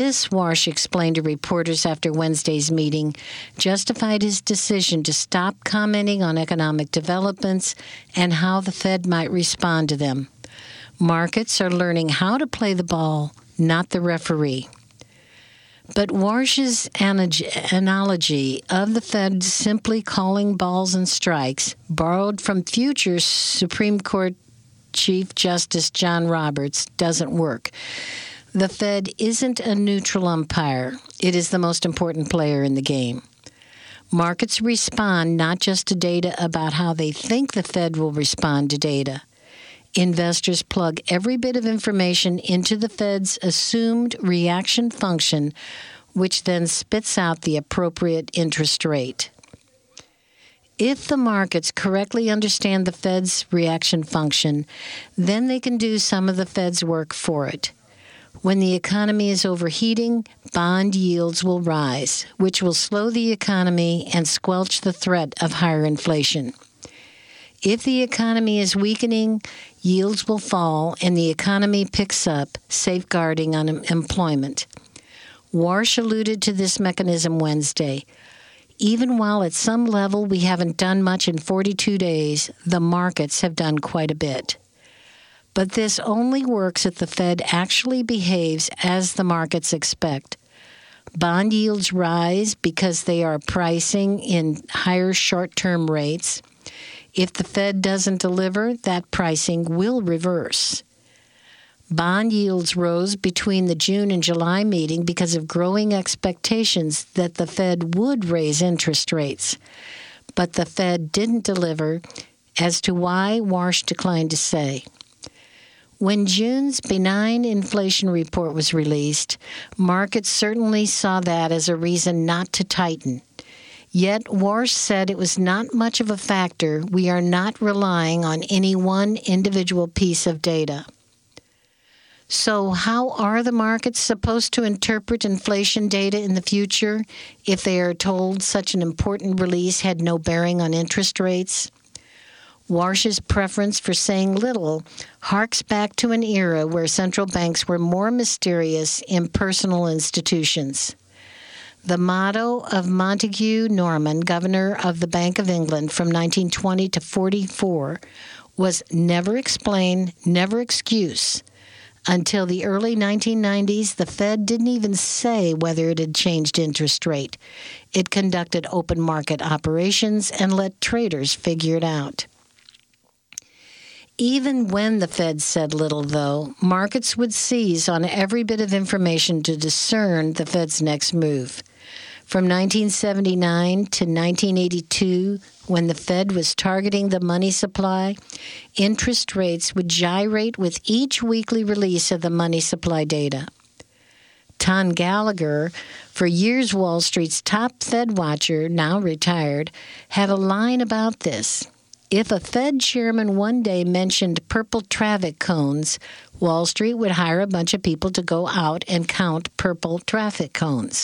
This, Warsh explained to reporters after Wednesday's meeting, justified his decision to stop commenting on economic developments and how the Fed might respond to them. Markets are learning how to play the ball, not the referee. But Warsh's analogy of the Fed simply calling balls and strikes, borrowed from future Supreme Court Chief Justice John Roberts, doesn't work. The Fed isn't a neutral umpire. It is the most important player in the game. Markets respond not just to data about how they think the Fed will respond to data. Investors plug every bit of information into the Fed's assumed reaction function, which then spits out the appropriate interest rate. If the markets correctly understand the Fed's reaction function, then they can do some of the Fed's work for it. When the economy is overheating, bond yields will rise, which will slow the economy and squelch the threat of higher inflation. If the economy is weakening, yields will fall and the economy picks up, safeguarding unemployment. Warsh alluded to this mechanism Wednesday. Even while at some level we haven't done much in 42 days, the markets have done quite a bit. But this only works if the Fed actually behaves as the markets expect. Bond yields rise because they are pricing in higher short-term rates. If the Fed doesn't deliver, that pricing will reverse. Bond yields rose between the June and July meeting because of growing expectations that the Fed would raise interest rates. But the Fed didn't deliver. As to why, Warsh declined to say. When June's benign inflation report was released, markets certainly saw that as a reason not to tighten. Yet Warsh said it was not much of a factor. We are not relying on any one individual piece of data. So how are the markets supposed to interpret inflation data in the future if they are told such an important release had no bearing on interest rates? Warsh's preference for saying little harks back to an era where central banks were more mysterious, impersonal institutions. The motto of Montague Norman, governor of the Bank of England from 1920 to 44, was never explain, never excuse. Until the early 1990s, the Fed didn't even say whether it had changed interest rate. It conducted open market operations and let traders figure it out. Even when the Fed said little, though, markets would seize on every bit of information to discern the Fed's next move. From 1979 to 1982, when the Fed was targeting the money supply, interest rates would gyrate with each weekly release of the money supply data. Tom Gallagher, for years Wall Street's top Fed watcher, now retired, had a line about this. If a Fed chairman one day mentioned purple traffic cones, Wall Street would hire a bunch of people to go out and count purple traffic cones.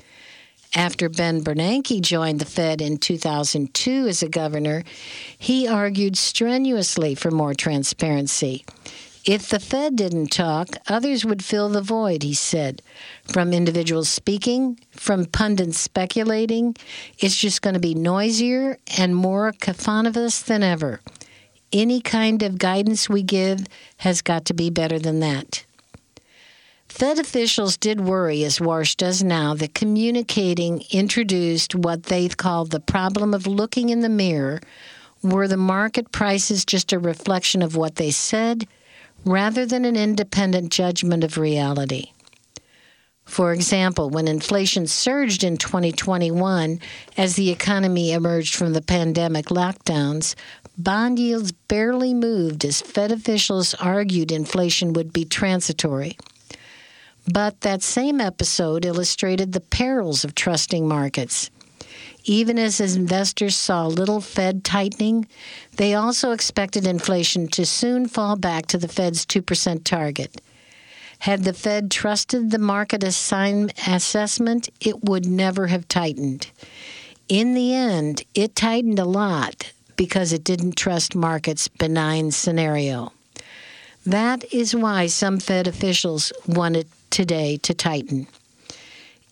After Ben Bernanke joined the Fed in 2002 as a governor, he argued strenuously for more transparency. If the Fed didn't talk, others would fill the void, he said. From individuals speaking, from pundits speculating, it's just going to be noisier and more cacophonous than ever. Any kind of guidance we give has got to be better than that. Fed officials did worry, as Warsh does now, that communicating introduced what they called the problem of looking in the mirror. Were the market prices just a reflection of what they said, rather than an independent judgment of reality? For example, when inflation surged in 2021 as the economy emerged from the pandemic lockdowns, bond yields barely moved as Fed officials argued inflation would be transitory. But that same episode illustrated the perils of trusting markets. Even as investors saw little Fed tightening, they also expected inflation to soon fall back to the Fed's 2% target. Had the Fed trusted the market assessment, it would never have tightened. In the end, it tightened a lot because it didn't trust markets' benign scenario. That is why some Fed officials wanted today to tighten.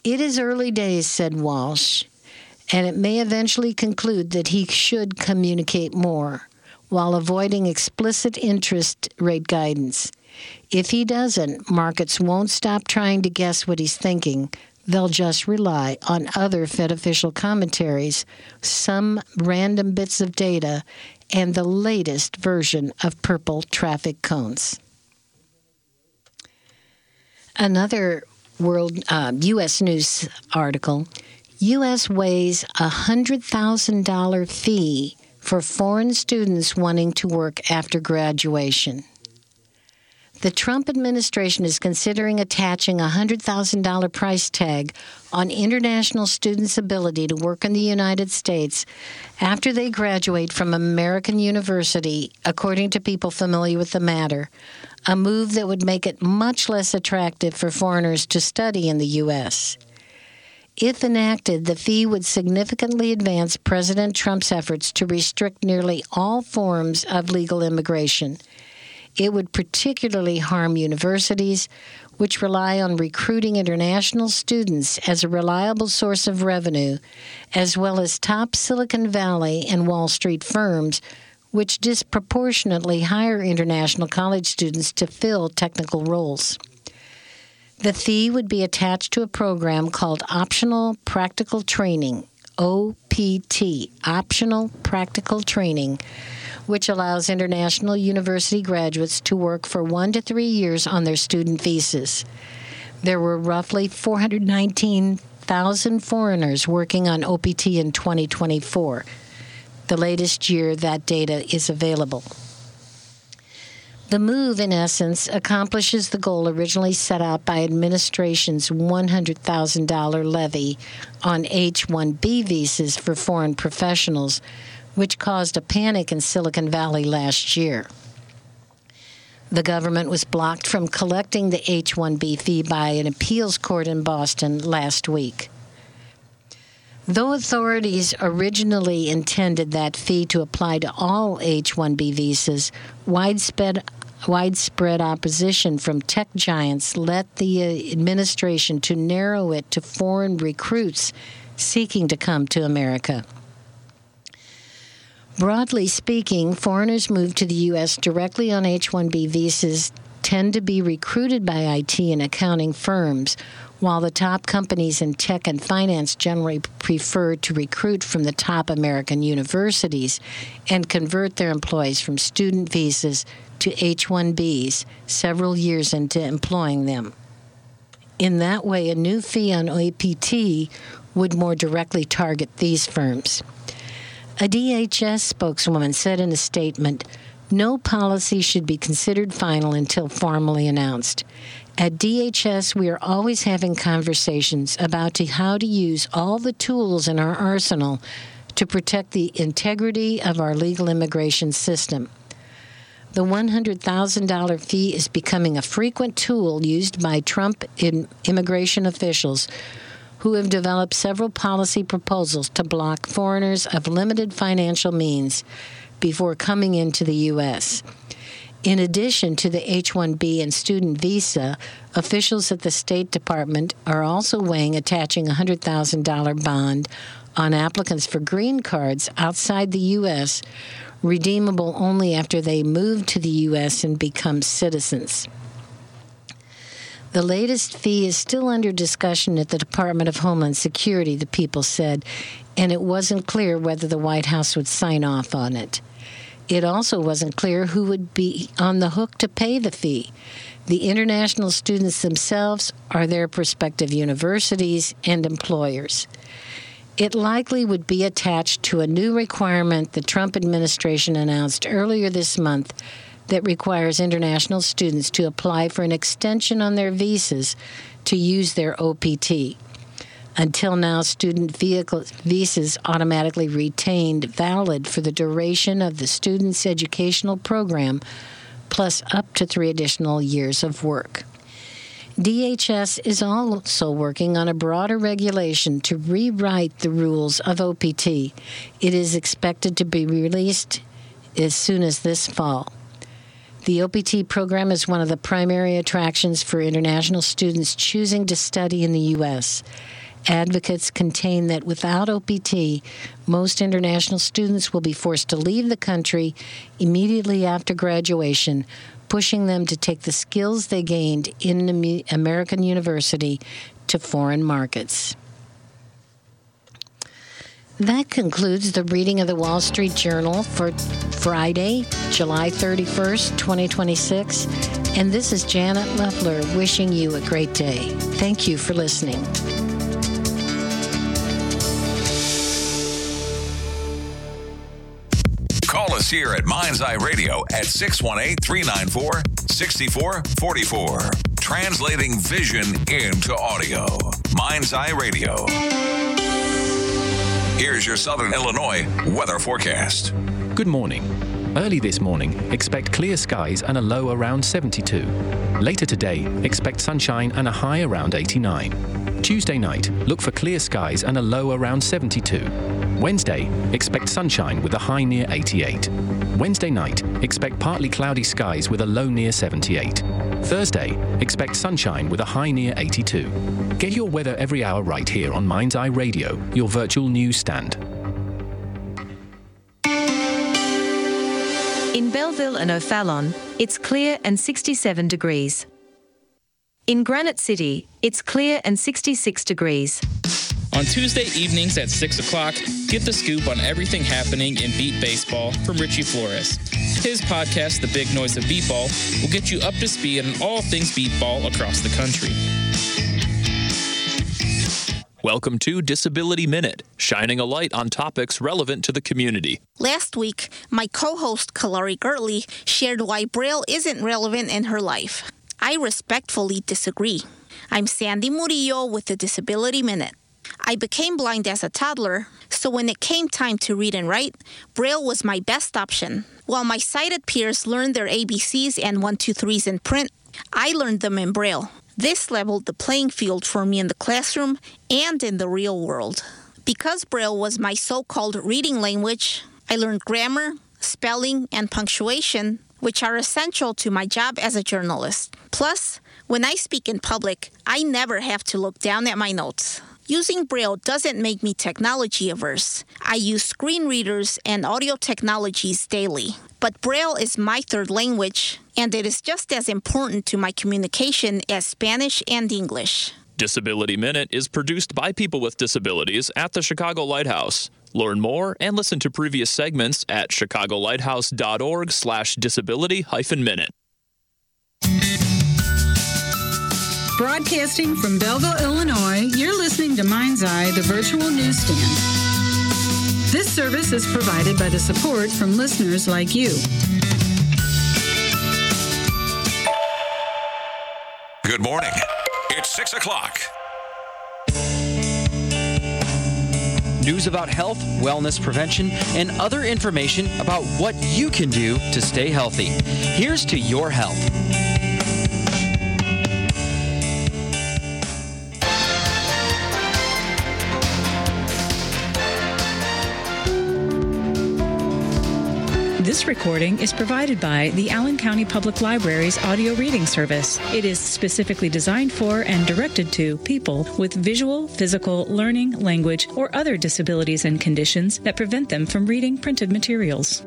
It is early days, said Walsh, and it may eventually conclude that he should communicate more while avoiding explicit interest rate guidance. If he doesn't, markets won't stop trying to guess what he's thinking. They'll just rely on other Fed official commentaries, some random bits of data, and the latest version of purple traffic cones. Another U.S. News article, U.S. weighs $100,000 fee for foreign students wanting to work after graduation. The Trump administration is considering attaching a $100,000 price tag on international students' ability to work in the United States after they graduate from American university, according to people familiar with the matter, a move that would make it much less attractive for foreigners to study in the U.S. If enacted, the fee would significantly advance President Trump's efforts to restrict nearly all forms of legal immigration. It would particularly harm universities, which rely on recruiting international students as a reliable source of revenue, as well as top Silicon Valley and Wall Street firms, which disproportionately hire international college students to fill technical roles. The fee would be attached to a program called Optional Practical Training, OPT, Optional Practical Training, which allows international university graduates to work for 1 to 3 years on their student visas. There were roughly 419,000 foreigners working on OPT in 2024, the latest year that data is available. The move, in essence, accomplishes the goal originally set out by administration's $100,000 levy on H-1B visas for foreign professionals, which caused a panic in Silicon Valley last year. The government was blocked from collecting the H-1B fee by an appeals court in Boston last week. Though authorities originally intended that fee to apply to all H-1B visas, widespread opposition from tech giants led the administration to narrow it to foreign recruits seeking to come to America. Broadly speaking, foreigners moved to the U.S. directly on H-1B visas tend to be recruited by IT and accounting firms, while the top companies in tech and finance generally prefer to recruit from the top American universities and convert their employees from student visas to H-1Bs several years into employing them. In that way, a new fee on OPT would more directly target these firms. A DHS spokeswoman said in a statement, "No policy should be considered final until formally announced. At DHS, we are always having conversations about how to use all the tools in our arsenal to protect the integrity of our legal immigration system. The $100,000 fee is becoming a frequent tool used by Trump immigration officials who have developed several policy proposals to block foreigners of limited financial means before coming into the U.S. In addition to the H-1B and student visa, officials at the State Department are also weighing attaching a $100,000 bond on applicants for green cards outside the U.S., redeemable only after they move to the U.S. and become citizens. The latest fee is still under discussion at the Department of Homeland Security, the People said, and it wasn't clear whether the White House would sign off on it. It also wasn't clear who would be on the hook to pay the fee. The international students themselves or their prospective universities and employers. It likely would be attached to a new requirement the Trump administration announced earlier this month that requires international students to apply for an extension on their visas to use their OPT. Until now, student visas automatically retained valid for the duration of the student's educational program, plus up to 3 additional years of work. DHS is also working on a broader regulation to rewrite the rules of OPT. It is expected to be released as soon as this fall. The OPT program is one of the primary attractions for international students choosing to study in the U.S. Advocates contend that without OPT, most international students will be forced to leave the country immediately after graduation, pushing them to take the skills they gained in an American university to foreign markets. That concludes the reading of the Wall Street Journal for Friday, July 31st, 2026. And this is Janet Leffler wishing you a great day. Thank you for listening. Call us here at Mind's Eye Radio at 618-394-6444. Translating vision into audio. Mind's Eye Radio. Here's your Southern Illinois weather forecast. Good morning. Early this morning, expect clear skies and a low around 72. Later today, expect sunshine and a high around 89. Tuesday night, look for clear skies and a low around 72. Wednesday, expect sunshine with a high near 88. Wednesday night, expect partly cloudy skies with a low near 78. Thursday, expect sunshine with a high near 82. Get your weather every hour right here on Mind's Eye Radio, your virtual news stand. In Belleville and O'Fallon, it's clear and 67 degrees. In Granite City, it's clear and 66 degrees. On Tuesday evenings at 6 o'clock, get the scoop on everything happening in beat baseball from Richie Flores. His podcast, The Big Noise of Beatball, will get you up to speed on all things beatball across the country. Welcome to Disability Minute, shining a light on topics relevant to the community. Last week, my co-host Kalari Gertley shared why Braille isn't relevant in her life. I respectfully disagree. I'm Sandy Murillo with the Disability Minute. I became blind as a toddler, so when it came time to read and write, Braille was my best option. While my sighted peers learned their ABCs and 1, 2, 3s in print, I learned them in Braille. This leveled the playing field for me in the classroom and in the real world. Because Braille was my so-called reading language, I learned grammar, spelling, and punctuation, which are essential to my job as a journalist. Plus, when I speak in public, I never have to look down at my notes. Using Braille doesn't make me technology averse. I use screen readers and audio technologies daily. But Braille is my third language, and it is just as important to my communication as Spanish and English. Disability Minute is produced by people with disabilities at the Chicago Lighthouse. Learn more and listen to previous segments at chicagolighthouse.org/disability-minute. Broadcasting from Belleville, Illinois, you're listening to Mind's Eye, the virtual newsstand. This service is provided by the support from listeners like you. Good morning. It's 6 o'clock. News about health, wellness prevention, and other information about what you can do to stay healthy. Here's to your health. This recording is provided by the Allen County Public Library's audio reading service. It is specifically designed for and directed to people with visual, physical, learning, language, or other disabilities and conditions that prevent them from reading printed materials.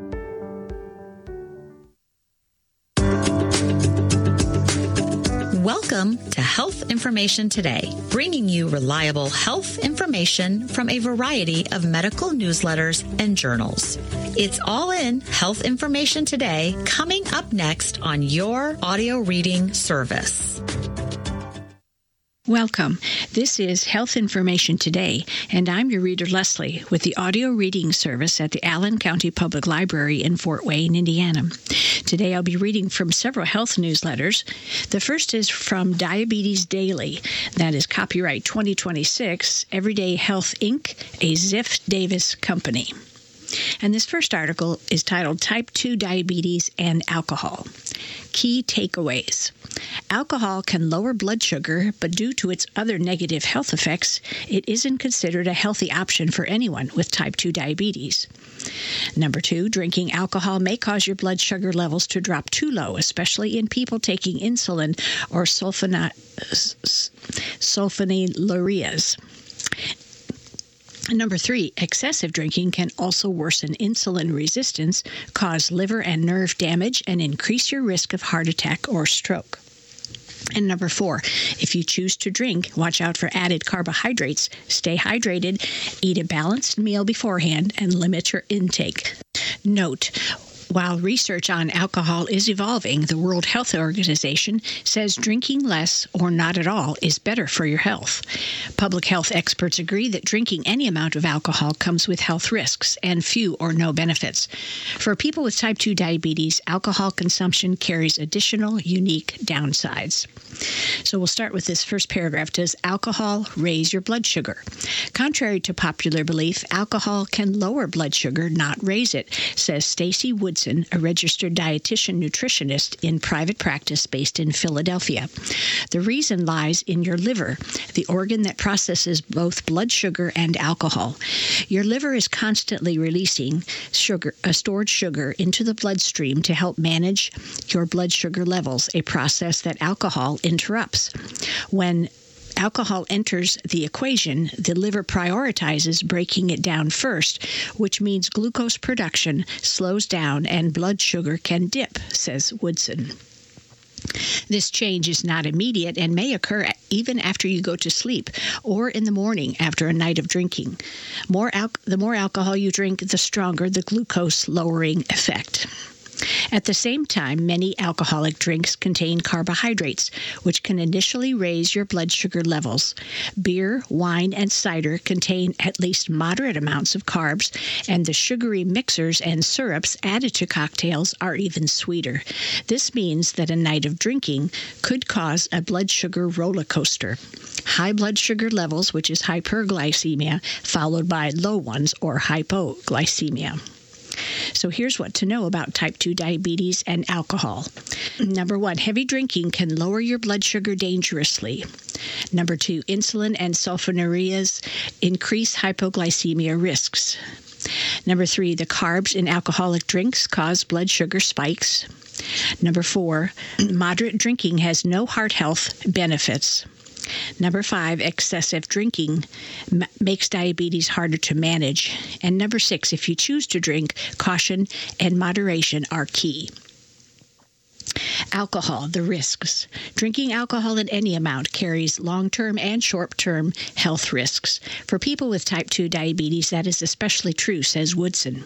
Welcome to Health Information Today, bringing you reliable health information from a variety of medical newsletters and journals. It's all in Health Information Today, coming up next on your audio reading service. Welcome. This is Health Information Today, and I'm your reader, Leslie, with the audio reading service at the Allen County Public Library in Fort Wayne, Indiana. Today I'll be reading from several health newsletters. The first is from Diabetes Daily. That is copyright 2026, Everyday Health Inc., a Ziff Davis company. And this first article is titled Type 2 Diabetes and Alcohol. Key takeaways. Alcohol can lower blood sugar, but due to its other negative health effects, it isn't considered a healthy option for anyone with type 2 diabetes. Number 2, drinking alcohol may cause your blood sugar levels to drop too low, especially in people taking insulin or sulfonylureas. Number 3, excessive drinking can also worsen insulin resistance, cause liver and nerve damage, and increase your risk of heart attack or stroke. And number 4, if you choose to drink, watch out for added carbohydrates, stay hydrated, eat a balanced meal beforehand, and limit your intake. Note, while research on alcohol is evolving, the World Health Organization says drinking less or not at all is better for your health. Public health experts agree that drinking any amount of alcohol comes with health risks and few or no benefits. For people with type 2 diabetes, alcohol consumption carries additional unique downsides. So we'll start with this first paragraph. Does alcohol raise your blood sugar? Contrary to popular belief, alcohol can lower blood sugar, not raise it, says Stacy Woodson, a registered dietitian nutritionist in private practice based in Philadelphia. The reason lies in your liver, the organ that processes both blood sugar and alcohol. Your liver is constantly releasing stored sugar into the bloodstream to help manage your blood sugar levels, a process that alcohol interrupts. When alcohol enters the equation, the liver prioritizes breaking it down first, which means glucose production slows down and blood sugar can dip, says Woodson. This change is not immediate and may occur even after you go to sleep or in the morning after a night of drinking. The more alcohol you drink, the stronger the glucose-lowering effect. At the same time, many alcoholic drinks contain carbohydrates, which can initially raise your blood sugar levels. Beer, wine, and cider contain at least moderate amounts of carbs, and the sugary mixers and syrups added to cocktails are even sweeter. This means that a night of drinking could cause a blood sugar roller coaster. High blood sugar levels, which is hyperglycemia, followed by low ones or hypoglycemia. So here's what to know about type 2 diabetes and alcohol. Number 1, heavy drinking can lower your blood sugar dangerously. Number 2, insulin and sulfonylureas increase hypoglycemia risks. Number 3, the carbs in alcoholic drinks cause blood sugar spikes. Number 4, moderate drinking has no heart health benefits. Number 5, excessive drinking makes diabetes harder to manage. And number 6, if you choose to drink, caution and moderation are key. Alcohol, the risks. Drinking alcohol in any amount carries long-term and short-term health risks. For people with type 2 diabetes, that is especially true, says Woodson.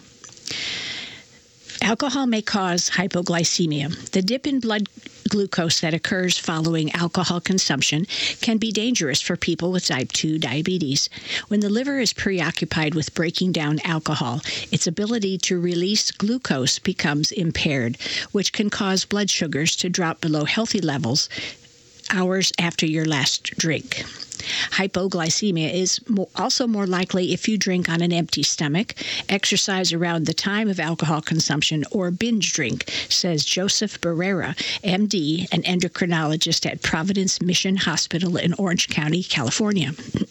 Alcohol may cause hypoglycemia. The dip in blood glucose that occurs following alcohol consumption can be dangerous for people with type 2 diabetes. When the liver is preoccupied with breaking down alcohol, its ability to release glucose becomes impaired, which can cause blood sugars to drop below healthy levels hours after your last drink. Hypoglycemia is also more likely if you drink on an empty stomach, exercise around the time of alcohol consumption, or binge drink, says Joseph Barrera, MD, an endocrinologist at Providence Mission Hospital in Orange County, California.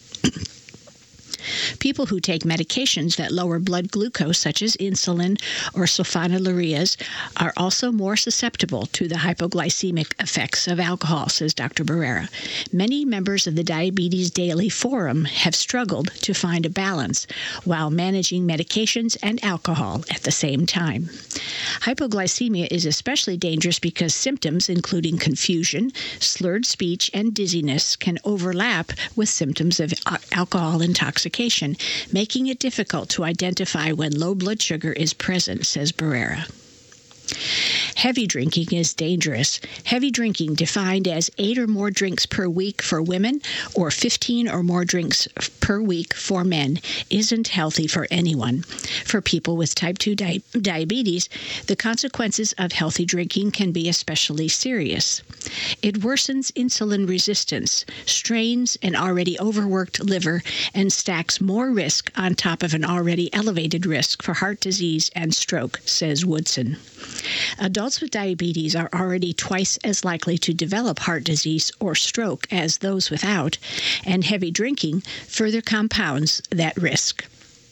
People who take medications that lower blood glucose, such as insulin or sulfonylureas, are also more susceptible to the hypoglycemic effects of alcohol, says Dr. Barrera. Many members of the Diabetes Daily Forum have struggled to find a balance while managing medications and alcohol at the same time. Hypoglycemia is especially dangerous because symptoms, including confusion, slurred speech, and dizziness, can overlap with symptoms of alcohol intoxication, making it difficult to identify when low blood sugar is present, says Barrera. Heavy drinking is dangerous. Heavy drinking, defined as 8 or more drinks per week for women or 15 or more drinks per week for men, isn't healthy for anyone. For people with type 2 diabetes, the consequences of healthy drinking can be especially serious. It worsens insulin resistance, strains an already overworked liver, and stacks more risk on top of an already elevated risk for heart disease and stroke, says Woodson. Adults with diabetes are already twice as likely to develop heart disease or stroke as those without, and heavy drinking further compounds that risk.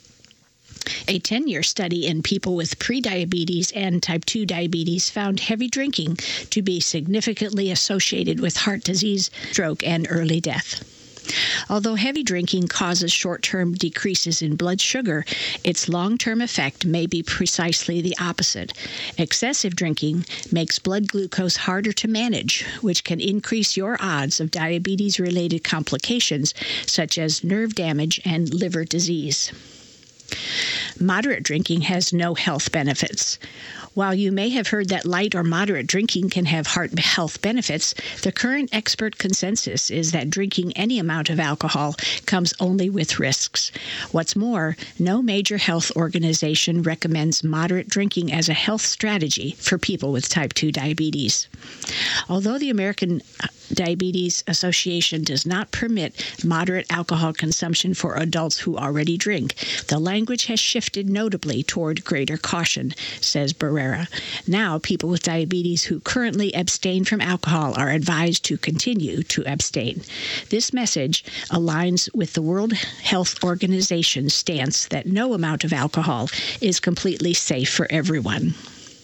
A 10-year study in people with prediabetes and type 2 diabetes found heavy drinking to be significantly associated with heart disease, stroke, and early death. Although heavy drinking causes short-term decreases in blood sugar, its long-term effect may be precisely the opposite. Excessive drinking makes blood glucose harder to manage, which can increase your odds of diabetes-related complications such as nerve damage and liver disease. Moderate drinking has no health benefits. While you may have heard that light or moderate drinking can have heart health benefits, the current expert consensus is that drinking any amount of alcohol comes only with risks. What's more, no major health organization recommends moderate drinking as a health strategy for people with type 2 diabetes. Although the American Diabetes Association does not permit moderate alcohol consumption for adults who already drink, the language has shifted notably toward greater caution, says Barrera. Now, people with diabetes who currently abstain from alcohol are advised to continue to abstain. This message aligns with the World Health Organization's stance that no amount of alcohol is completely safe for everyone.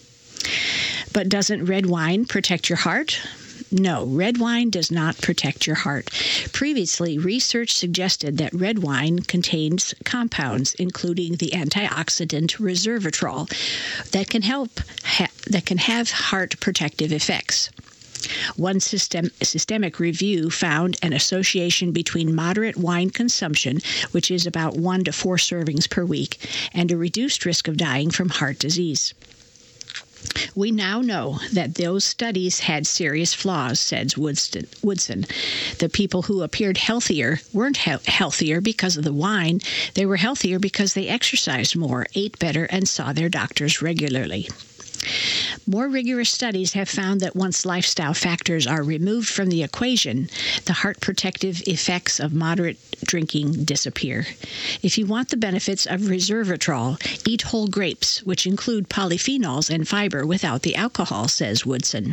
But doesn't red wine protect your heart? No, red wine does not protect your heart. Previously, research suggested that red wine contains compounds, including the antioxidant resveratrol, that can have heart protective effects. One systemic review found an association between moderate wine consumption, which is about 1 to 4 servings per week, and a reduced risk of dying from heart disease. We now know that those studies had serious flaws, says Woodson. The people who appeared healthier weren't healthier because of the wine. They were healthier because they exercised more, ate better, and saw their doctors regularly. More rigorous studies have found that once lifestyle factors are removed from the equation, the heart protective effects of moderate drinking disappear. If you want the benefits of resveratrol, eat whole grapes, which include polyphenols and fiber without the alcohol, says Woodson.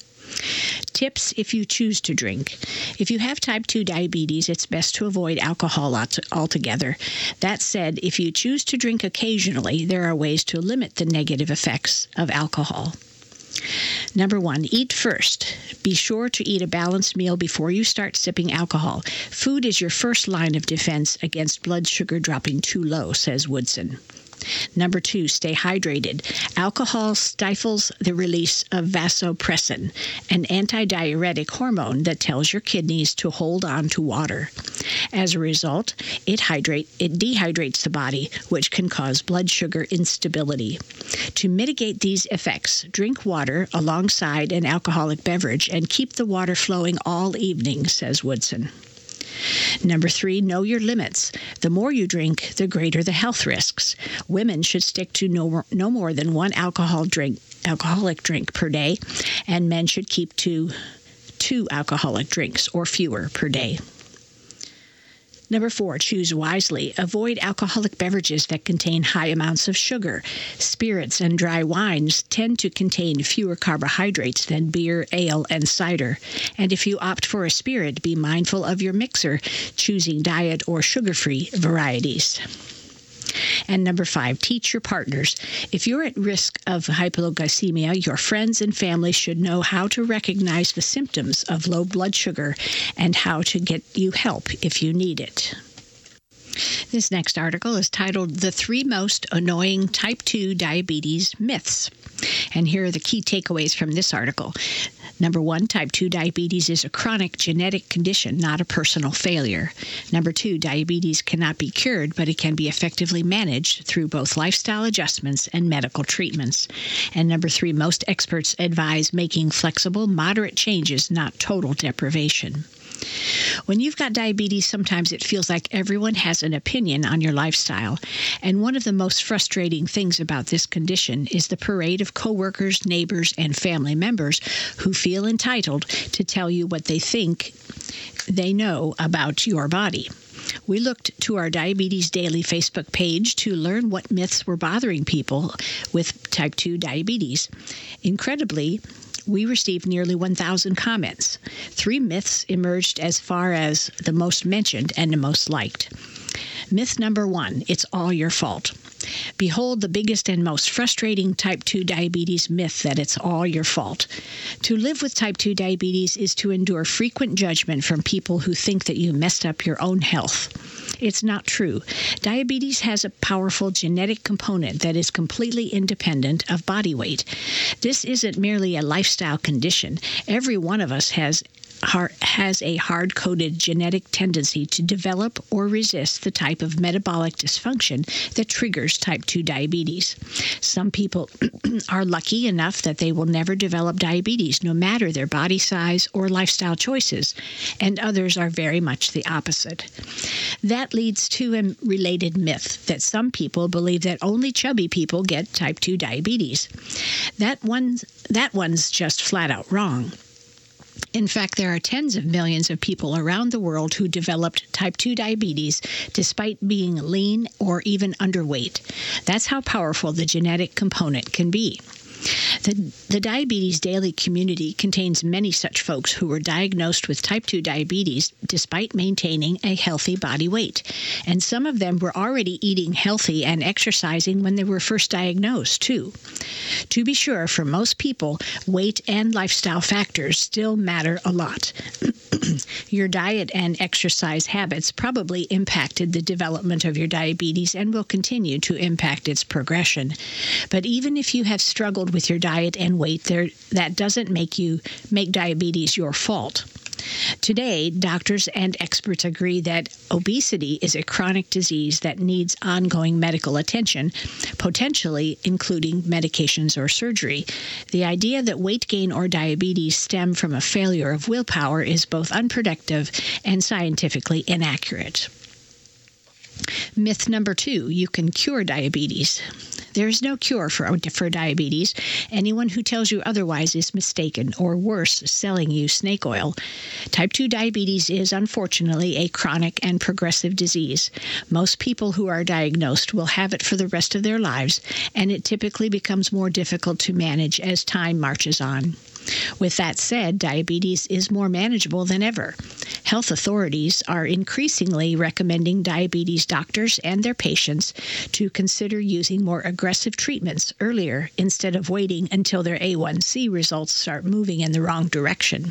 Tips if you choose to drink. If you have type 2 diabetes, it's best to avoid alcohol altogether. That said, if you choose to drink occasionally, there are ways to limit the negative effects of alcohol. Number 1, eat first. Be sure to eat a balanced meal before you start sipping alcohol. Food is your first line of defense against blood sugar dropping too low, says Woodson. Number 2, stay hydrated. Alcohol stifles the release of vasopressin, an antidiuretic hormone that tells your kidneys to hold on to water. As a result, it dehydrates the body, which can cause blood sugar instability. To mitigate these effects, drink water alongside an alcoholic beverage and keep the water flowing all evening, says Woodson. Number 3, know your limits. The more you drink, the greater the health risks. Women should stick to no more than 1 alcoholic drink per day, and men should keep to 2 alcoholic drinks or fewer per day. Number 4, choose wisely. Avoid alcoholic beverages that contain high amounts of sugar. Spirits and dry wines tend to contain fewer carbohydrates than beer, ale, and cider. And if you opt for a spirit, be mindful of your mixer, choosing diet or sugar-free varieties. And number 5, teach your partners. If you're at risk of hypoglycemia, your friends and family should know how to recognize the symptoms of low blood sugar and how to get you help if you need it. This next article is titled The 3 Most Annoying Type 2 Diabetes Myths. And here are the key takeaways from this article. Number 1, type 2 diabetes is a chronic genetic condition, not a personal failure. Number 2, diabetes cannot be cured, but it can be effectively managed through both lifestyle adjustments and medical treatments. And number 3, most experts advise making flexible, moderate changes, not total deprivation. When you've got diabetes, sometimes it feels like everyone has an opinion on your lifestyle. And one of the most frustrating things about this condition is the parade of coworkers, neighbors, and family members who feel entitled to tell you what they think they know about your body. We looked to our Diabetes Daily Facebook page to learn what myths were bothering people with type 2 diabetes. Incredibly, we received nearly 1,000 comments. 3 myths emerged as far as the most mentioned and the most liked. Myth number 1, it's all your fault. Behold the biggest and most frustrating type 2 diabetes myth that it's all your fault. To live with type 2 diabetes is to endure frequent judgment from people who think that you messed up your own health. It's not true. Diabetes has a powerful genetic component that is completely independent of body weight. This isn't merely a lifestyle condition. Every one of us has a hard-coded genetic tendency to develop or resist the type of metabolic dysfunction that triggers type 2 diabetes. Some people are lucky enough that they will never develop diabetes, no matter their body size or lifestyle choices, and others are very much the opposite. That leads to a related myth that some people believe that only chubby people get type 2 diabetes. That one's just flat out wrong. In fact, there are tens of millions of people around the world who developed type 2 diabetes despite being lean or even underweight. That's how powerful the genetic component can be. The Diabetes Daily community contains many such folks who were diagnosed with type 2 diabetes despite maintaining a healthy body weight. And some of them were already eating healthy and exercising when they were first diagnosed, too. To be sure, for most people, weight and lifestyle factors still matter a lot. Your diet and exercise habits probably impacted the development of your diabetes and will continue to impact its progression. But even if you have struggled with your diet and weight, that doesn't make diabetes your fault. Today, doctors and experts agree that obesity is a chronic disease that needs ongoing medical attention, potentially including medications or surgery. The idea that weight gain or diabetes stem from a failure of willpower is both unproductive and scientifically inaccurate. Myth number 2, you can cure diabetes. There is no cure for diabetes. Anyone who tells you otherwise is mistaken, or worse, selling you snake oil. Type 2 diabetes is, unfortunately, a chronic and progressive disease. Most people who are diagnosed will have it for the rest of their lives, and it typically becomes more difficult to manage as time marches on. With that said, diabetes is more manageable than ever. Health authorities are increasingly recommending diabetes doctors and their patients to consider using more aggressive treatments earlier instead of waiting until their A1C results start moving in the wrong direction.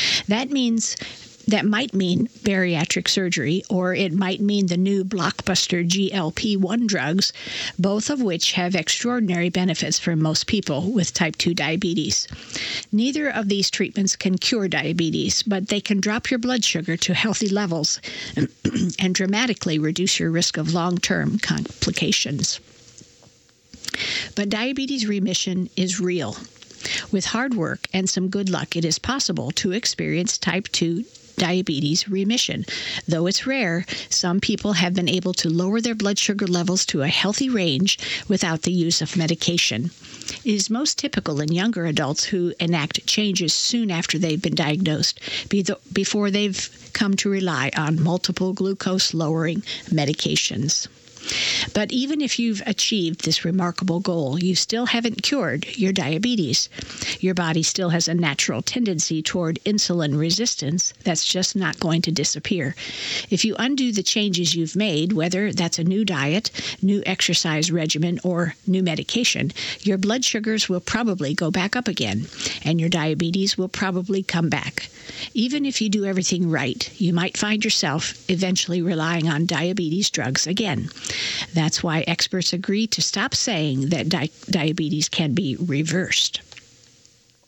That might mean bariatric surgery, or it might mean the new blockbuster GLP-1 drugs, both of which have extraordinary benefits for most people with type 2 diabetes. Neither of these treatments can cure diabetes, but they can drop your blood sugar to healthy levels and dramatically reduce your risk of long-term complications. But diabetes remission is real. With hard work and some good luck, it is possible to experience type 2 diabetes remission. Though it's rare, some people have been able to lower their blood sugar levels to a healthy range without the use of medication. It is most typical in younger adults who enact changes soon after they've been diagnosed, before they've come to rely on multiple glucose-lowering medications. But even if you've achieved this remarkable goal, you still haven't cured your diabetes. Your body still has a natural tendency toward insulin resistance that's just not going to disappear. If you undo the changes you've made, whether that's a new diet, new exercise regimen, or new medication, your blood sugars will probably go back up again, and your diabetes will probably come back. Even if you do everything right, you might find yourself eventually relying on diabetes drugs again. That's why experts agree to stop saying that diabetes can be reversed.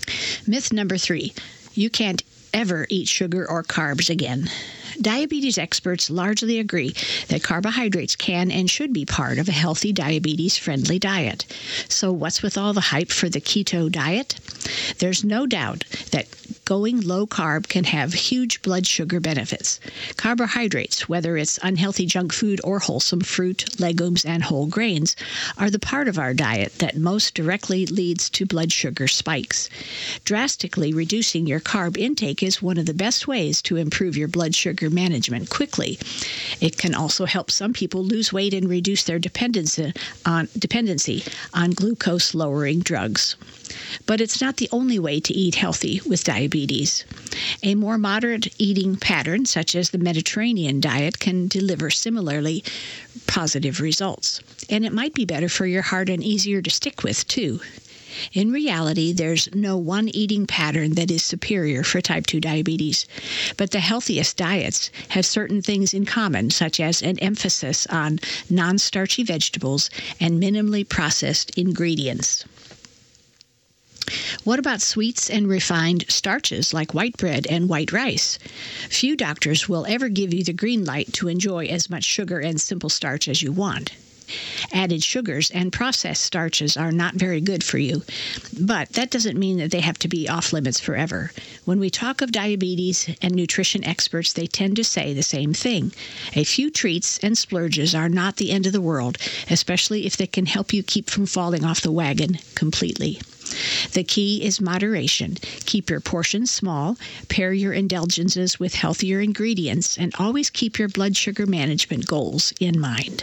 Myth number 3, you can't ever eat sugar or carbs again. Diabetes experts largely agree that carbohydrates can and should be part of a healthy diabetes-friendly diet. So what's with all the hype for the keto diet? There's no doubt that going low-carb can have huge blood sugar benefits. Carbohydrates, whether it's unhealthy junk food or wholesome fruit, legumes, and whole grains, are the part of our diet that most directly leads to blood sugar spikes. Drastically reducing your carb intake is one of the best ways to improve your blood sugar management quickly. It can also help some people lose weight and reduce their dependency on glucose-lowering drugs. But it's not the only way to eat healthy with diabetes. A more moderate eating pattern, such as the Mediterranean diet, can deliver similarly positive results. And it might be better for your heart and easier to stick with, too. In reality, there's no one eating pattern that is superior for type 2 diabetes, but the healthiest diets have certain things in common, such as an emphasis on non-starchy vegetables and minimally processed ingredients. What about sweets and refined starches like white bread and white rice? Few doctors will ever give you the green light to enjoy as much sugar and simple starch as you want. Added sugars and processed starches are not very good for you, but that doesn't mean that they have to be off limits forever. When we talk of diabetes and nutrition experts, they tend to say the same thing. A few treats and splurges are not the end of the world, especially if they can help you keep from falling off the wagon completely. The key is moderation. Keep your portions small, pair your indulgences with healthier ingredients, and always keep your blood sugar management goals in mind.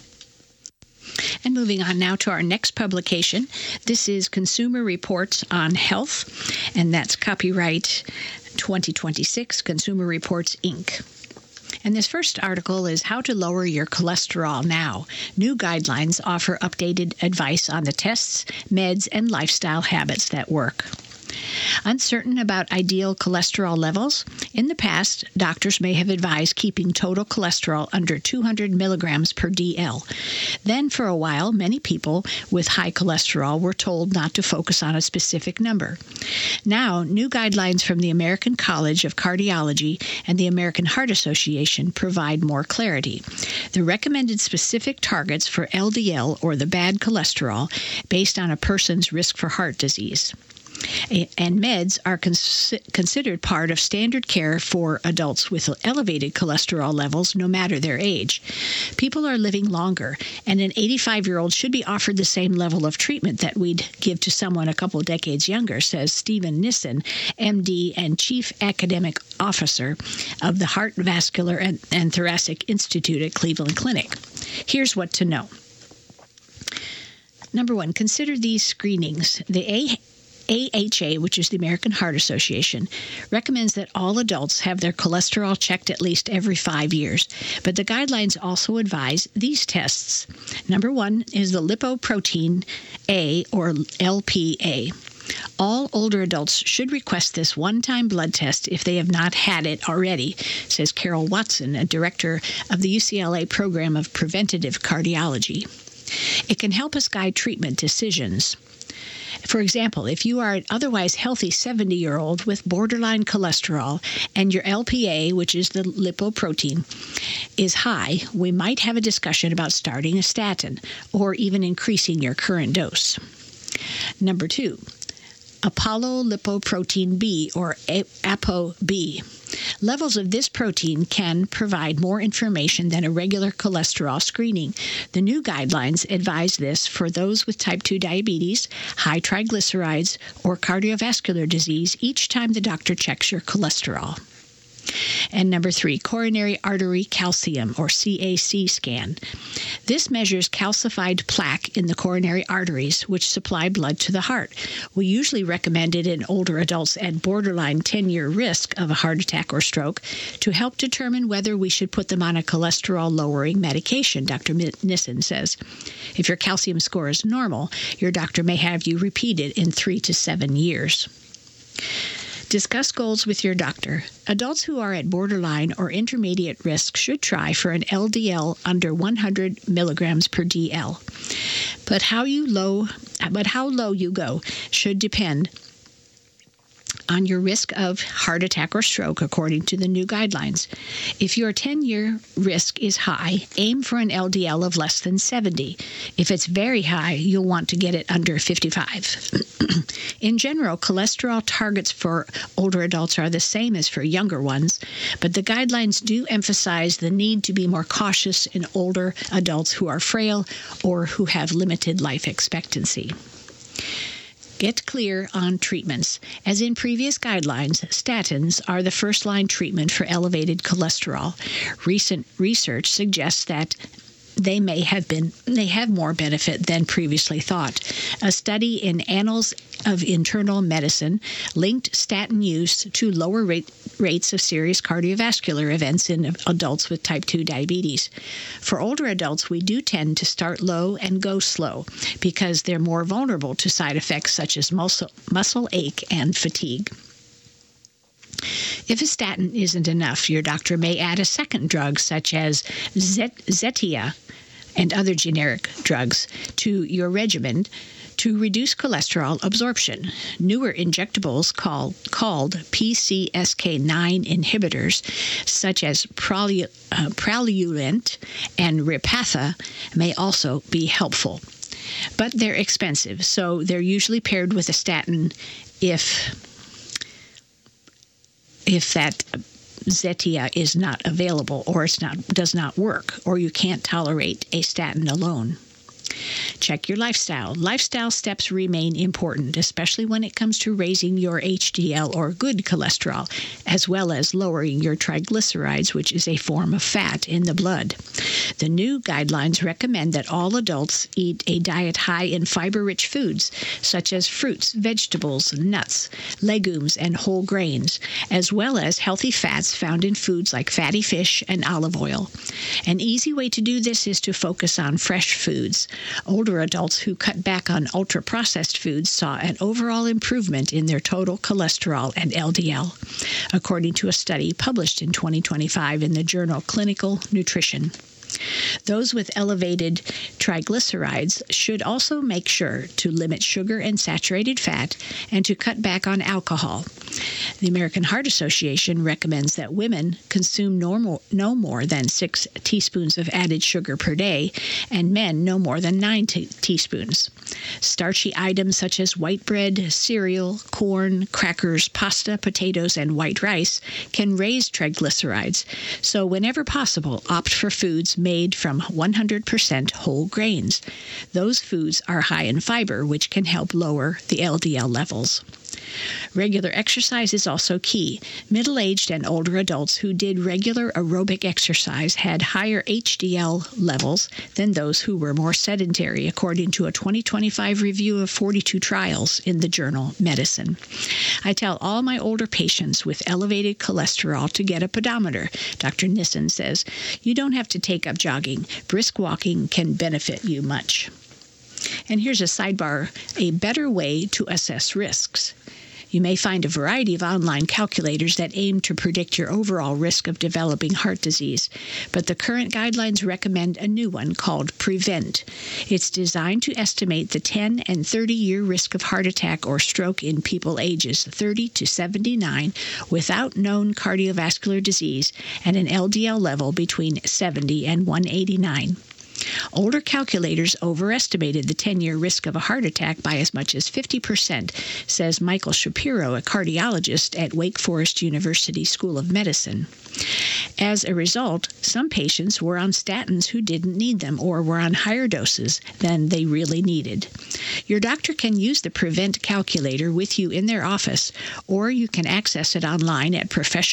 And moving on now to our next publication. This is Consumer Reports on Health, and that's copyright 2026, Consumer Reports, Inc. And this first article is How to Lower Your Cholesterol Now. New guidelines offer updated advice on the tests, meds, and lifestyle habits that work. Uncertain about ideal cholesterol levels? In the past, doctors may have advised keeping total cholesterol under 200 milligrams per DL. Then, for a while, many people with high cholesterol were told not to focus on a specific number. Now, new guidelines from the American College of Cardiology and the American Heart Association provide more clarity. The recommended specific targets for LDL, or the bad cholesterol, based on a person's risk for heart disease. And meds are considered part of standard care for adults with elevated cholesterol levels, no matter their age. People are living longer, and an 85-year-old should be offered the same level of treatment that we'd give to someone a couple decades younger, says Stephen Nissen, MD and Chief Academic Officer of the Heart, Vascular, and Thoracic Institute at Cleveland Clinic. Here's what to know. Number 1, consider these screenings. The AHA, which is the American Heart Association, recommends that all adults have their cholesterol checked at least every 5 years. But the guidelines also advise these tests. Number 1 is the lipoprotein A, or LPA. All older adults should request this one-time blood test if they have not had it already, says Carol Watson, a director of the UCLA Program of Preventative Cardiology. It can help us guide treatment decisions. For example, if you are an otherwise healthy 70-year-old with borderline cholesterol and your LPA, which is the lipoprotein, is high, we might have a discussion about starting a statin or even increasing your current dose. Number 2, apolipoprotein B, or ApoB. Levels of this protein can provide more information than a regular cholesterol screening. The new guidelines advise this for those with type 2 diabetes, high triglycerides, or cardiovascular disease each time the doctor checks your cholesterol. And number 3, coronary artery calcium, or CAC scan. This measures calcified plaque in the coronary arteries, which supply blood to the heart. We usually recommend it in older adults at borderline 10-year risk of a heart attack or stroke to help determine whether we should put them on a cholesterol-lowering medication, Dr. Nissen says. If your calcium score is normal, your doctor may have you repeated in 3 to 7 years. Discuss goals with your doctor. Adults who are at borderline or intermediate risk should try for an LDL under 100 milligrams per DL. But how low you go should depend on your risk of heart attack or stroke according to the new guidelines. If your 10-year risk is high, aim for an LDL of less than 70. If it's very high, you'll want to get it under 55. In general, cholesterol targets for older adults are the same as for younger ones, but the guidelines do emphasize the need to be more cautious in older adults who are frail or who have limited life expectancy. Get clear on treatments. As in previous guidelines, statins are the first-line treatment for elevated cholesterol. Recent research suggests that they have more benefit than previously thought. A study in Annals of Internal Medicine linked statin use to lower rates of serious cardiovascular events in adults with type 2 diabetes. For older adults, we do tend to start low and go slow because they're more vulnerable to side effects such as muscle ache and fatigue. If a statin isn't enough, your doctor may add a second drug such as Zetia and other generic drugs to your regimen to reduce cholesterol absorption. Newer injectables called PCSK9 inhibitors, such as Praluent and Repatha, may also be helpful. But they're expensive, so they're usually paired with a statin if that Zetia is not available or does not work, or you can't tolerate a statin alone. Check your lifestyle. Lifestyle steps remain important, especially when it comes to raising your HDL or good cholesterol, as well as lowering your triglycerides, which is a form of fat in the blood. The new guidelines recommend that all adults eat a diet high in fiber-rich foods, such as fruits, vegetables, nuts, legumes, and whole grains, as well as healthy fats found in foods like fatty fish and olive oil. An easy way to do this is to focus on fresh foods. Older adults who cut back on ultra-processed foods saw an overall improvement in their total cholesterol and LDL, according to a study published in 2025 in the journal Clinical Nutrition. Those with elevated triglycerides should also make sure to limit sugar and saturated fat and to cut back on alcohol. The American Heart Association recommends that women consume no more than 6 teaspoons of added sugar per day, and men no more than 9 teaspoons. Starchy items such as white bread, cereal, corn, crackers, pasta, potatoes, and white rice can raise triglycerides, so whenever possible, opt for foods made from 100% whole grains. Those foods are high in fiber, which can help lower the LDL levels. Regular exercise is also key. Middle-aged and older adults who did regular aerobic exercise had higher HDL levels than those who were more sedentary, according to a 2025 review of 42 trials in the journal Medicine. I tell all my older patients with elevated cholesterol to get a pedometer. Dr. Nissen says, you don't have to take up jogging. Brisk walking can benefit you much. And here's a sidebar, a better way to assess risks. You may find a variety of online calculators that aim to predict your overall risk of developing heart disease, but the current guidelines recommend a new one called Prevent. It's designed to estimate the 10 and 30-year risk of heart attack or stroke in people ages 30 to 79 without known cardiovascular disease and an LDL level between 70 and 189. Older calculators overestimated the 10-year risk of a heart attack by as much as 50%, says Michael Shapiro, a cardiologist at Wake Forest University School of Medicine. As a result, some patients were on statins who didn't need them or were on higher doses than they really needed. Your doctor can use the Prevent calculator with you in their office, or you can access it online at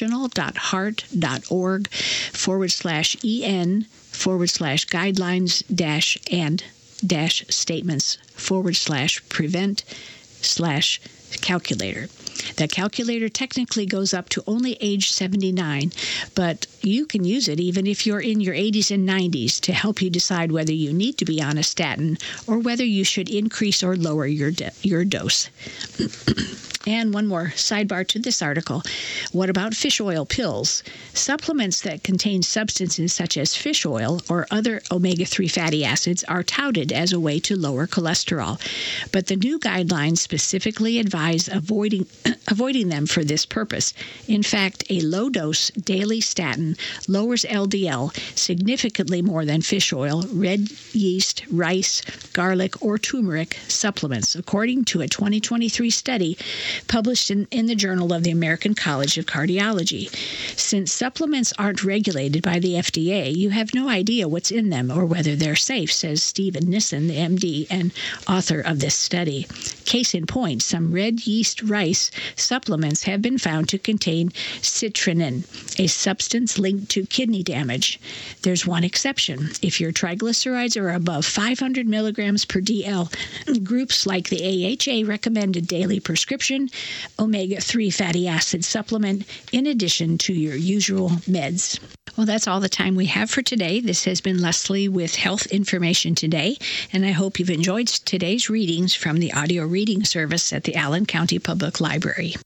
professional.heart.org/en/statements/prevent/calculator. The calculator technically goes up to only age 79, but you can use it even if you're in your 80s and 90s to help you decide whether you need to be on a statin or whether you should increase or lower your dose. And one more sidebar to this article. What about fish oil pills? Supplements that contain substances such as fish oil or other omega-3 fatty acids are touted as a way to lower cholesterol. But the new guidelines specifically advise avoiding them for this purpose. In fact, a low-dose daily statin lowers LDL significantly more than fish oil, red yeast, rice, garlic, or turmeric supplements, according to a 2023 study published in the Journal of the American College of Cardiology. Since supplements aren't regulated by the FDA, you have no idea what's in them or whether they're safe, says Stephen Nissen, the MD and author of this study. Case in point, some red yeast rice supplements have been found to contain citrulline, a substance linked to kidney damage. There's one exception. If your triglycerides are above 500 milligrams per DL, groups like the AHA recommended daily prescription omega-3 fatty acid supplement in addition to your usual meds. Well, that's all the time we have for today. This has been Leslie with Health Information Today, and I hope you've enjoyed today's readings from the audio reading service at the Allen County Public Library.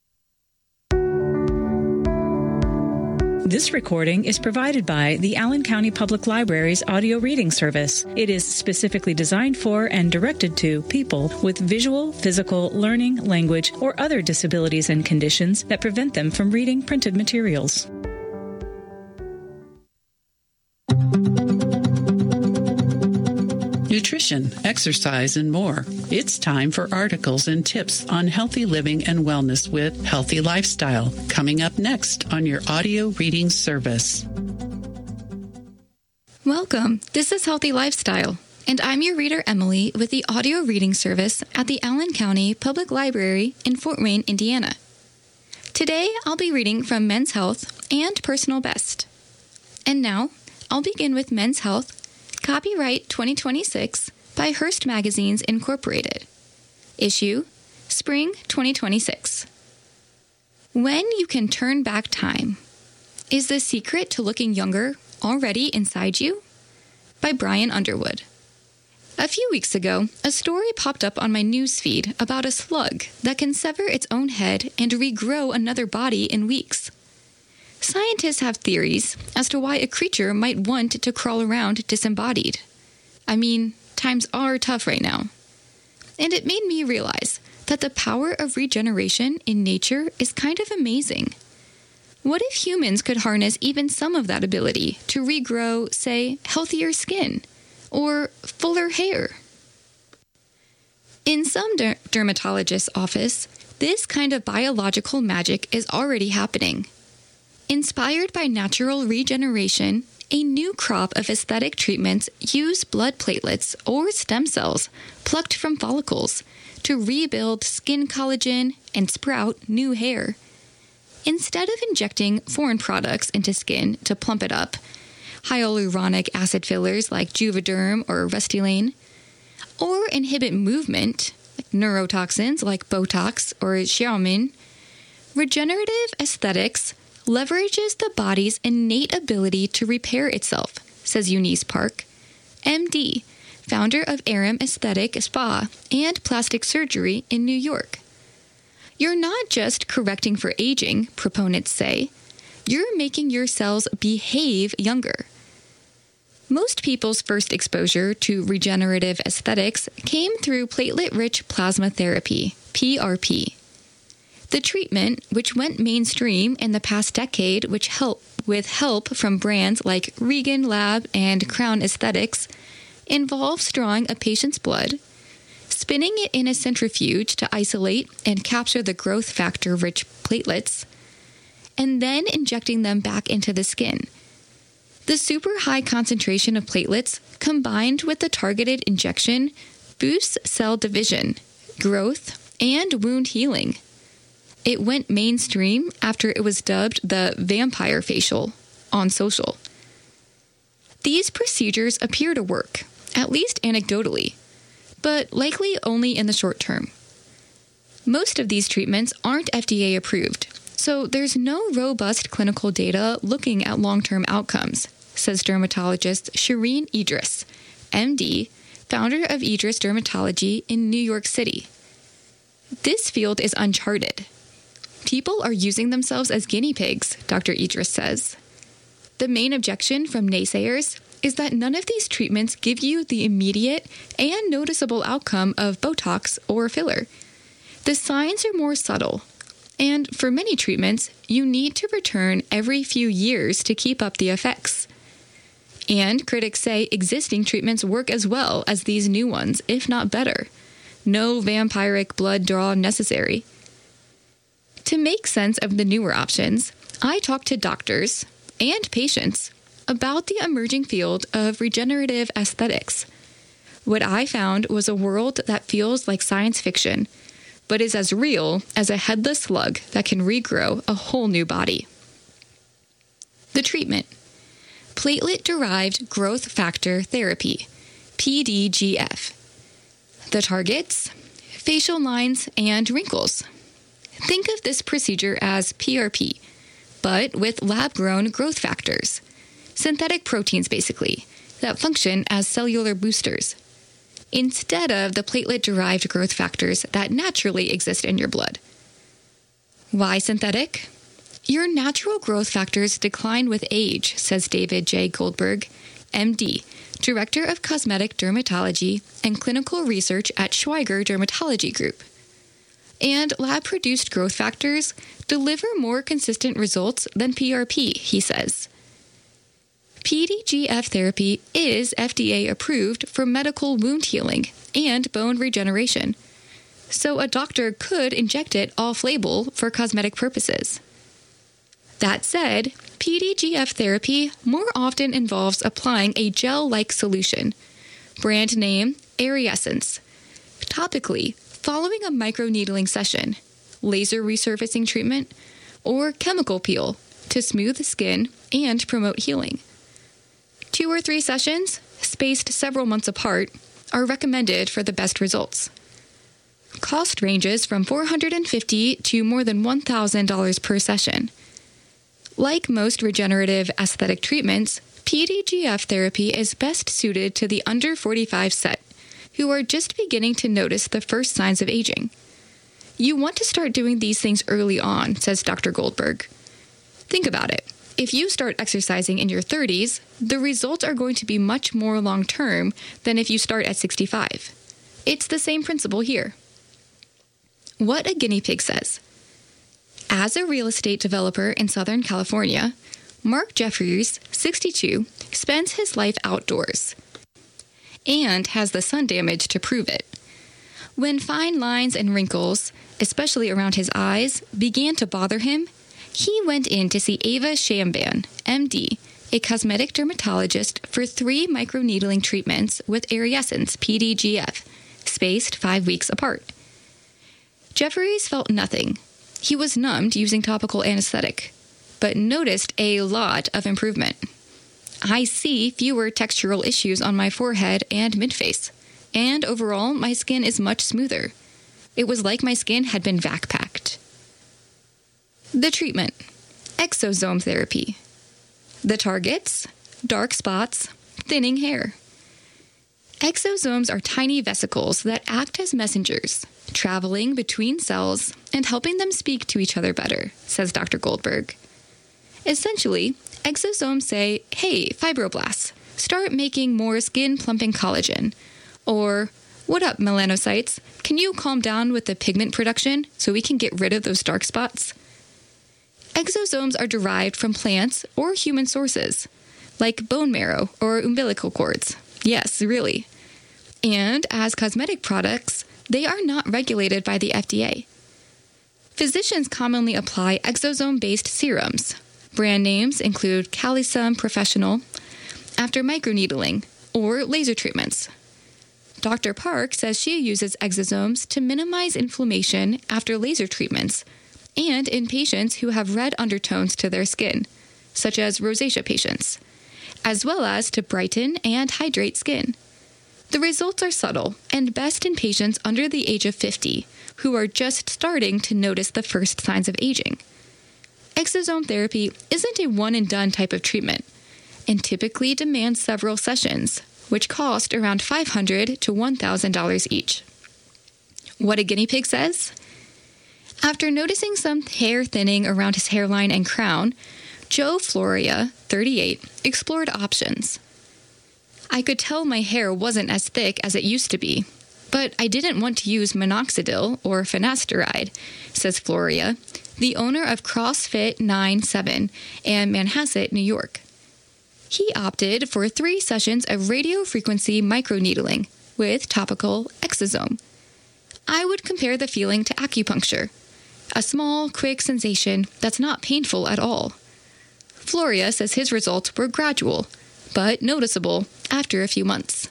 This recording is provided by the Allen County Public Library's audio reading service. It is specifically designed for and directed to people with visual, physical, learning, language, or other disabilities and conditions that prevent them from reading printed materials. Nutrition, exercise, and more. It's time for articles and tips on healthy living and wellness with Healthy Lifestyle, coming up next on your audio reading service. Welcome. This is Healthy Lifestyle, and I'm your reader, Emily, with the audio reading service at the Allen County Public Library in Fort Wayne, Indiana. Today, I'll be reading from Men's Health and Personal Best. And now, I'll begin with Men's Health, Copyright 2026 by Hearst Magazines Incorporated. Issue, Spring 2026. When you can turn back time. Is the secret to looking younger already inside you? By Brian Underwood. A few weeks ago, a story popped up on my news feed about a slug that can sever its own head and regrow another body in weeks. Scientists have theories as to why a creature might want to crawl around disembodied. I mean, times are tough right now. And it made me realize that the power of regeneration in nature is kind of amazing. What if humans could harness even some of that ability to regrow, say, healthier skin or fuller hair? In some dermatologist's office, this kind of biological magic is already happening. Inspired by natural regeneration, a new crop of aesthetic treatments use blood platelets or stem cells plucked from follicles to rebuild skin collagen and sprout new hair. Instead of injecting foreign products into skin to plump it up, hyaluronic acid fillers like Juvederm or Restylane, or inhibit movement, like neurotoxins like Botox or Xeomin, regenerative aesthetics leverages the body's innate ability to repair itself, says Eunice Park, MD, founder of Aram Aesthetic Spa and Plastic Surgery in New York. You're not just correcting for aging, proponents say. You're making your cells behave younger. Most people's first exposure to regenerative aesthetics came through platelet-rich plasma therapy, PRP. The treatment, which went mainstream in the past decade, with help from brands like Regan Lab and Crown Aesthetics, involves drawing a patient's blood, spinning it in a centrifuge to isolate and capture the growth factor-rich platelets, and then injecting them back into the skin. The super high concentration of platelets, combined with the targeted injection, boosts cell division, growth, and wound healing. It went mainstream after it was dubbed the vampire facial on social. These procedures appear to work, at least anecdotally, but likely only in the short term. Most of these treatments aren't FDA approved, so there's no robust clinical data looking at long-term outcomes, says dermatologist Shireen Idris, MD, founder of Idris Dermatology in New York City. This field is uncharted. People are using themselves as guinea pigs, Dr. Idris says. The main objection from naysayers is that none of these treatments give you the immediate and noticeable outcome of Botox or filler. The signs are more subtle, and for many treatments, you need to return every few years to keep up the effects. And critics say existing treatments work as well as these new ones, if not better. No vampiric blood draw necessary. To make sense of the newer options, I talked to doctors and patients about the emerging field of regenerative aesthetics. What I found was a world that feels like science fiction, but is as real as a headless slug that can regrow a whole new body. The treatment: platelet-derived growth factor therapy, PDGF. The targets: facial lines and wrinkles. Think of this procedure as PRP, but with lab-grown growth factors. Synthetic proteins, basically, that function as cellular boosters, instead of the platelet-derived growth factors that naturally exist in your blood. Why synthetic? Your natural growth factors decline with age, says David J. Goldberg, MD, Director of Cosmetic Dermatology and Clinical Research at Schweiger Dermatology Group. And lab-produced growth factors deliver more consistent results than PRP, he says. PDGF therapy is FDA approved for medical wound healing and bone regeneration, so a doctor could inject it off-label for cosmetic purposes. That said, PDGF therapy more often involves applying a gel-like solution, brand name Ariessence, topically following a microneedling session, laser resurfacing treatment, or chemical peel to smooth the skin and promote healing. 2 or 3 sessions, spaced several months apart, are recommended for the best results. Cost ranges from $450 to more than $1,000 per session. Like most regenerative aesthetic treatments, PDGF therapy is best suited to the under 45 set, who are just beginning to notice the first signs of aging. You want to start doing these things early on, says Dr. Goldberg. Think about it. If you start exercising in your 30s, the results are going to be much more long-term than if you start at 65. It's the same principle here. What a guinea pig says. As a real estate developer in Southern California, Mark Jeffries, 62, spends his life outdoors and has the sun damage to prove it. When fine lines and wrinkles, especially around his eyes, began to bother him, he went in to see Ava Shamban, MD, a cosmetic dermatologist, for 3 microneedling treatments with Ariessence PDGF, spaced 5 weeks apart. Jeffries felt nothing. He was numbed using topical anesthetic, but noticed a lot of improvement. I see fewer textural issues on my forehead and midface, and overall, my skin is much smoother. It was like my skin had been vac-packed. The treatment: exosome therapy. The targets: dark spots, thinning hair. Exosomes are tiny vesicles that act as messengers, traveling between cells and helping them speak to each other better, says Dr. Goldberg. Essentially, exosomes say, hey, fibroblasts, start making more skin-plumping collagen. Or, what up, melanocytes? Can you calm down with the pigment production so we can get rid of those dark spots? Exosomes are derived from plants or human sources, like bone marrow or umbilical cords. Yes, really. And as cosmetic products, they are not regulated by the FDA. Physicians commonly apply exosome-based serums. Brand names include Calisum Professional, after microneedling, or laser treatments. Dr. Park says she uses exosomes to minimize inflammation after laser treatments and in patients who have red undertones to their skin, such as rosacea patients, as well as to brighten and hydrate skin. The results are subtle and best in patients under the age of 50 who are just starting to notice the first signs of aging. Exosome therapy isn't a one-and-done type of treatment and typically demands several sessions, which cost around $500 to $1,000 each. What a guinea pig says? After noticing some hair thinning around his hairline and crown, Joe Floria, 38, explored options. I could tell my hair wasn't as thick as it used to be, but I didn't want to use minoxidil or finasteride, says Floria, the owner of CrossFit 97 in Manhasset, New York. He opted for 3 sessions of radiofrequency microneedling with topical exosome. I would compare the feeling to acupuncture, a small, quick sensation that's not painful at all. Floria says his results were gradual, but noticeable after a few months.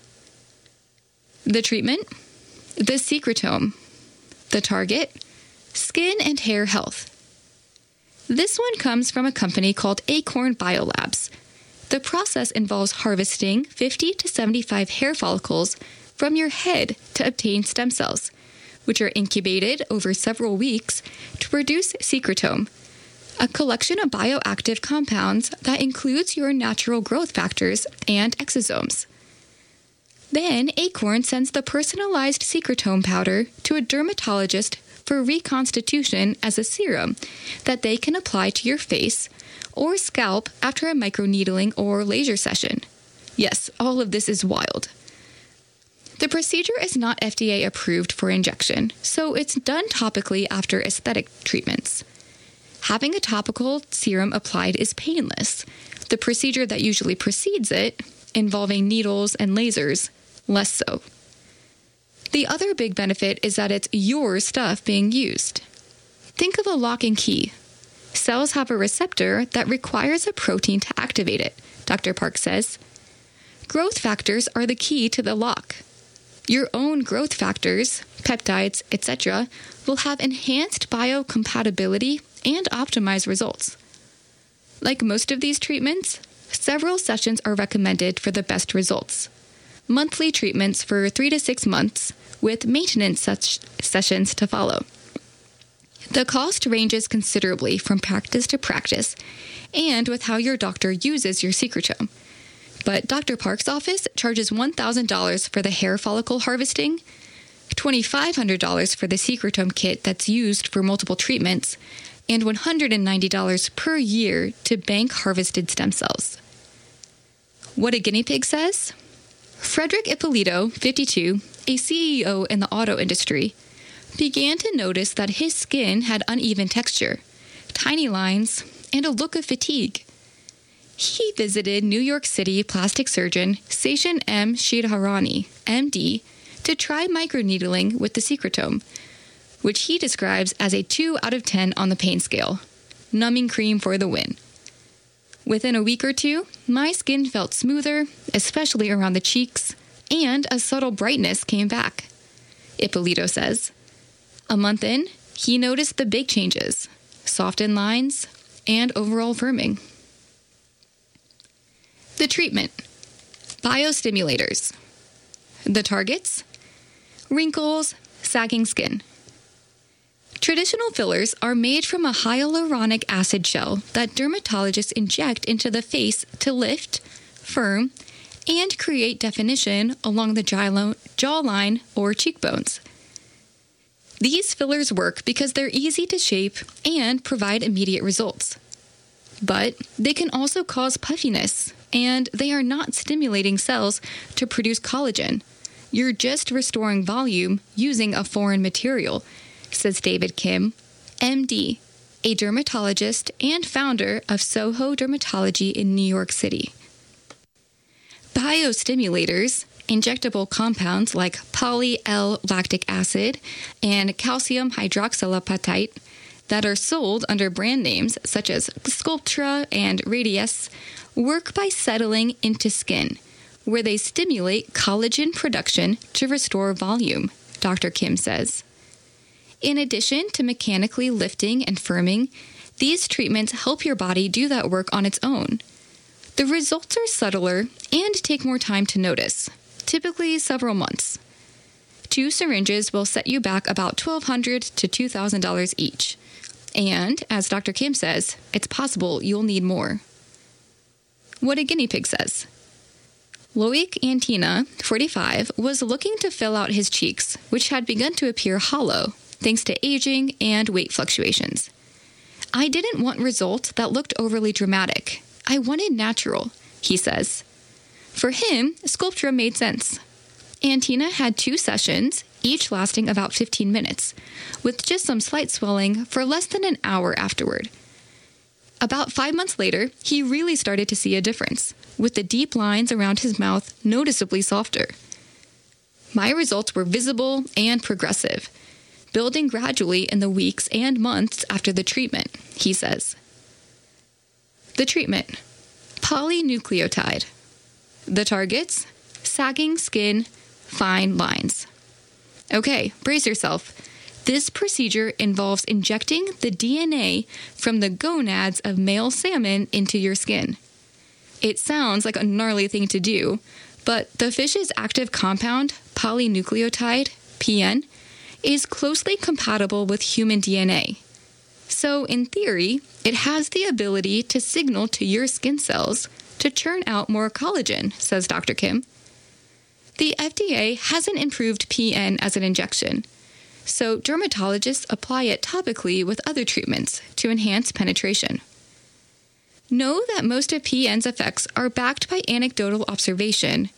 The treatment? The secretome. The target? Skin and hair health. This one comes from a company called Acorn Biolabs. The process involves harvesting 50 to 75 hair follicles from your head to obtain stem cells, which are incubated over several weeks to produce secretome, a collection of bioactive compounds that includes your natural growth factors and exosomes. Then Acorn sends the personalized secretome powder to a dermatologist for reconstitution as a serum that they can apply to your face or scalp after a microneedling or laser session. Yes, all of this is wild. The procedure is not FDA approved for injection, so it's done topically after aesthetic treatments. Having a topical serum applied is painless. The procedure that usually precedes it, involving needles and lasers, less so. The other big benefit is that it's your stuff being used. Think of a lock and key. Cells have a receptor that requires a protein to activate it, Dr. Park says. Growth factors are the key to the lock. Your own growth factors, peptides, etc., will have enhanced biocompatibility and optimized results. Like most of these treatments, several sessions are recommended for the best results. Monthly treatments for 3 to 6 months, with maintenance sessions to follow. The cost ranges considerably from practice to practice and with how your doctor uses your secretome. But Dr. Park's office charges $1,000 for the hair follicle harvesting, $2,500 for the secretome kit that's used for multiple treatments, and $190 per year to bank harvested stem cells. What a guinea pig says? Frederick Ippolito, 52, a CEO in the auto industry, began to notice that his skin had uneven texture, tiny lines, and a look of fatigue. He visited New York City plastic surgeon Seshan M. Shidharani, MD, to try microneedling with the secretome, which he describes as a 2 out of 10 on the pain scale. Numbing cream for the win. Within a week or 2, my skin felt smoother, especially around the cheeks, and a subtle brightness came back, Ippolito says. A month in, he noticed the big changes, softened lines, and overall firming. The treatment. Biostimulators. The targets. Wrinkles, sagging skin. Traditional fillers are made from a hyaluronic acid gel that dermatologists inject into the face to lift, firm, and create definition along the jawline or cheekbones. These fillers work because they're easy to shape and provide immediate results. But they can also cause puffiness, and they are not stimulating cells to produce collagen. You're just restoring volume using a foreign material, says David Kim, MD, a dermatologist and founder of Soho Dermatology in New York City. Biostimulators, injectable compounds like poly-L-lactic acid and calcium hydroxylapatite that are sold under brand names such as Sculptra and Radius, work by settling into skin, where they stimulate collagen production to restore volume, Dr. Kim says. In addition to mechanically lifting and firming, these treatments help your body do that work on its own. The results are subtler and take more time to notice, typically several months. 2 syringes will set you back about $1,200 to $2,000 each. And, as Dr. Kim says, it's possible you'll need more. What a guinea pig says. Loic Antina, 45, was looking to fill out his cheeks, which had begun to appear hollow, thanks to aging and weight fluctuations. I didn't want results that looked overly dramatic. I wanted natural, he says. For him, Sculptra made sense. And Tina had 2 sessions, each lasting about 15 minutes, with just some slight swelling for less than an hour afterward. About 5 months later, he really started to see a difference, with the deep lines around his mouth noticeably softer. My results were visible and progressive, building gradually in the weeks and months after the treatment, he says. The treatment: polynucleotide. The targets: sagging skin, fine lines. Okay, brace yourself. This procedure involves injecting the DNA from the gonads of male salmon into your skin. It sounds like a gnarly thing to do, but the fish's active compound, polynucleotide, PN, is closely compatible with human DNA. So, in theory, it has the ability to signal to your skin cells to churn out more collagen, says Dr. Kim. The FDA hasn't improved PN as an injection, so dermatologists apply it topically with other treatments to enhance penetration. Know that most of PN's effects are backed by anecdotal observation